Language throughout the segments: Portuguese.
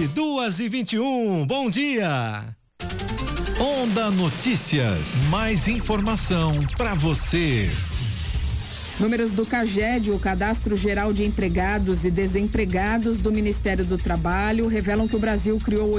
2h21, bom dia. Onda Notícias, mais informação para você. Números do CAGED, o Cadastro Geral de Empregados e Desempregados do Ministério do Trabalho, revelam que o Brasil criou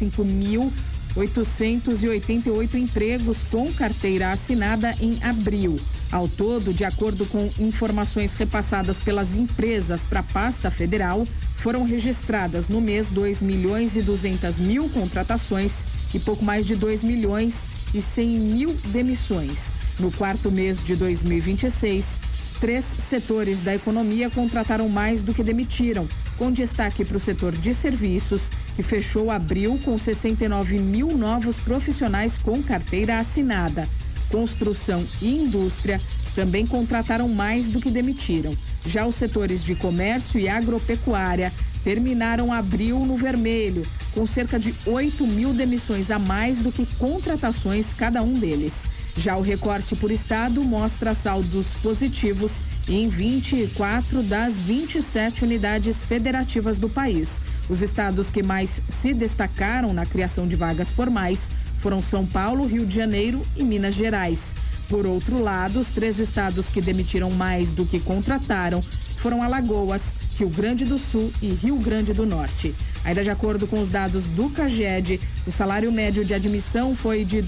85.888 empregos com carteira assinada em abril. Ao todo, de acordo com informações repassadas pelas empresas para a pasta federal, foram registradas no mês 2.200.000 contratações e pouco mais de 2.100.000 demissões. No quarto mês de 2026, 3 setores da economia contrataram mais do que demitiram, com destaque para o setor de serviços, que fechou abril com 69.000 novos profissionais com carteira assinada. Construção e indústria também contrataram mais do que demitiram. Já os setores de comércio e agropecuária terminaram abril no vermelho, com cerca de 8.000 demissões a mais do que contratações cada um deles. Já o recorte por estado mostra saldos positivos em 24 das 27 unidades federativas do país. Os estados que mais se destacaram na criação de vagas formais foram São Paulo, Rio de Janeiro e Minas Gerais. Por outro lado, os 3 estados que demitiram mais do que contrataram foram Alagoas, Rio Grande do Sul e Rio Grande do Norte. Ainda de acordo com os dados do CAGED, o salário médio de admissão foi de R$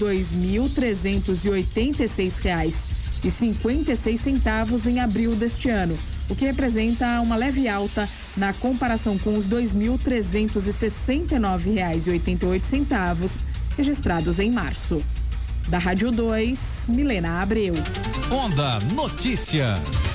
2.386,56 em abril deste ano, o que representa uma leve alta na comparação com os R$ 2.369,88 registrados em março. Da Rádio 2, Milena Abreu. Onda Notícias.